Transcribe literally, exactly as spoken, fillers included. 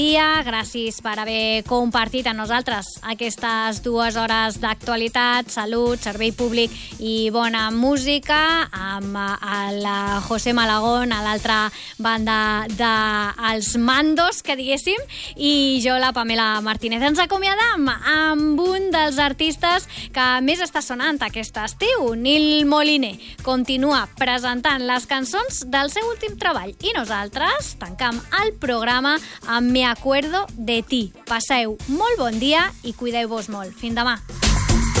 dia, gràcies per haver compartit amb nosaltres aquestes dues hores d'actualitat, salut, servei públic i bona música amb el José Malagón a l'altra banda dels mandos, que diguéssim, i jo, la Pamela Martínez. Ens acomiadam amb un dels artistes que més està sonant aquest estiu, Nil Moliner. Continua presentant les cançons del seu últim treball i nosaltres tancam el programa amb Me acuerdo de ti. Passeu molt bon dia i cuideu-vos molt. Fins demà.